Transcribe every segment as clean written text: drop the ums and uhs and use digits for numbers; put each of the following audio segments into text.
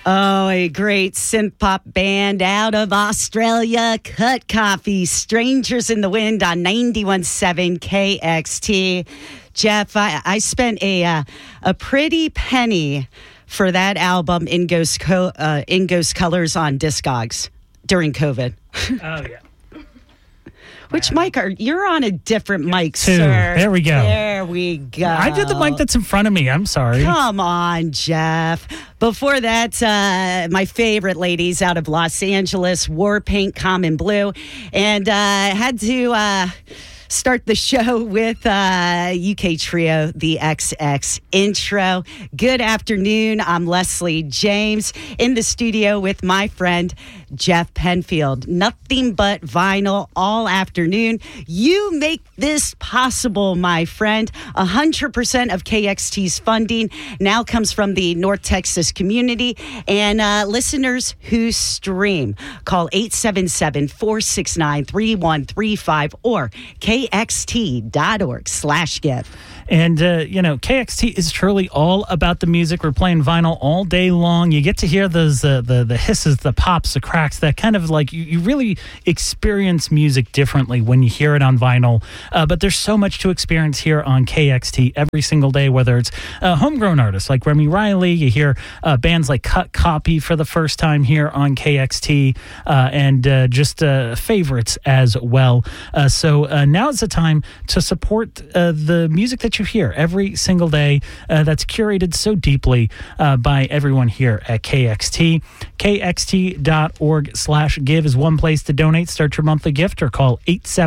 Oh, a great synth pop band out of Australia, Cut Coffee, Strangers in the Wind on 91.7 KXT. Jeff, I spent a pretty penny for that album, In Ghost Colors on Discogs during COVID. Oh, yeah. Which mic you're on a different mic, Two. sir. There we go. There we go. I did the mic that's in front of me. I'm sorry. Come on, Jeff. Before that, my favorite ladies out of Los Angeles, Warpaint, Common Blue, and had to start the show with UK trio, the XX intro. Good afternoon. I'm Leslie James in the studio with my friend Jeff Penfield. Nothing but vinyl all afternoon. You make this possible, my friend. 100% of KXT's funding now comes from the North Texas community and listeners who stream. Call 877-469-3135 or KXT.org/give. And, KXT is truly all about the music. We're playing vinyl all day long. You get to hear those the hisses, the pops, the cracks, that kind of like you really experience music differently when you hear it on vinyl. But there's so much to experience here on KXT every single day, whether it's homegrown artists like Remy Riley, you hear bands like Cut Copy for the first time here on KXT, and just favorites as well. So now is the time to support the music that you hear every single day that's curated so deeply by everyone here at KXT. KXT.org/give is one place to donate. Start your monthly gift or call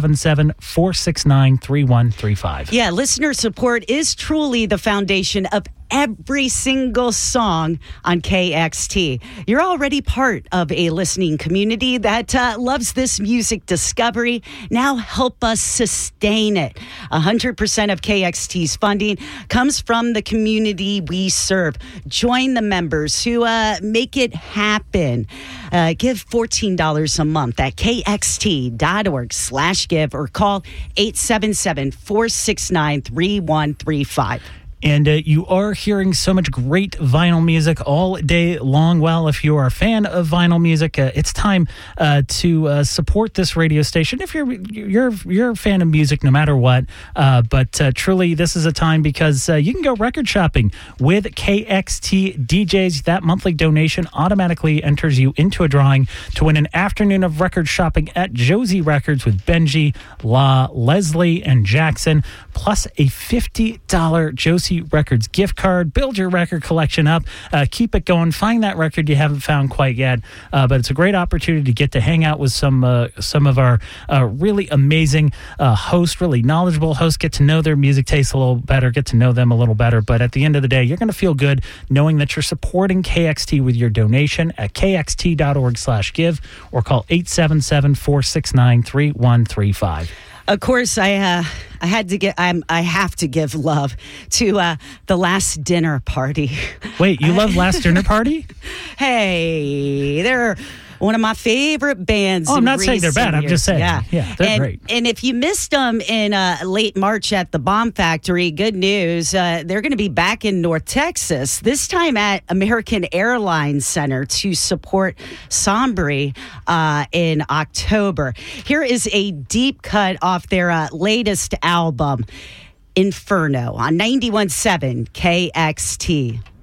877-469-3135. Yeah, listener support is truly the foundation of every single song on KXT. You're already part of a listening community that loves this music discovery. Now help us sustain it. 100% of KXT's funding comes from the community we serve. Join the members who make it happen. Give $14 a month at KXT.org/give or call 877-469-3135. And you are hearing so much great vinyl music all day long. Well, if you are a fan of vinyl music, it's time to support this radio station. If you're a fan of music, no matter what, but truly, this is a time because you can go record shopping with KXT DJs. That monthly donation automatically enters you into a drawing to win an afternoon of record shopping at Josie Records with Benji, La, Leslie, and Jackson, plus a $50 Josie Records gift card. Build your record collection up. Keep it going. Find that record you haven't found quite yet. But it's a great opportunity to get to hang out with some of our really amazing hosts, really knowledgeable hosts, get to know their music taste a little better, get to know them a little better. But at the end of the day, you're going to feel good knowing that you're supporting KXT with your donation at KXT.org/give or call 877-469-3135. Of course, I have to give love to the Last Dinner Party. Wait, you love Last Dinner Party? Hey, they're one of my favorite bands. Oh, I'm not saying they're bad. I'm just saying, yeah, they're great. And if you missed them in late March at the Bomb Factory, good news. They're going to be back in North Texas, this time at American Airlines Center to support Sombry in October. Here is a deep cut off their latest album, Inferno, on 91.7 KXT.